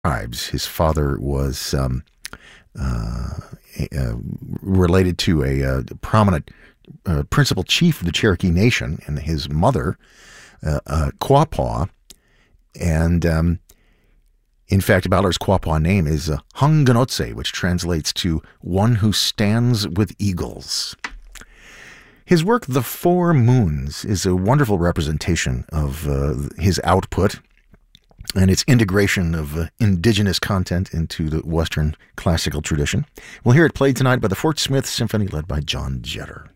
tribes. His father was uh, related to a prominent principal chief of the Cherokee Nation, and his mother, Quapaw. And in fact, Balor's Quapaw name is Hunganotse, which translates to one who stands with eagles. His work, The Four Moons, is a wonderful representation of his output and its integration of indigenous content into the Western classical tradition. We'll hear it played tonight by the Fort Smith Symphony, led by John Jetter.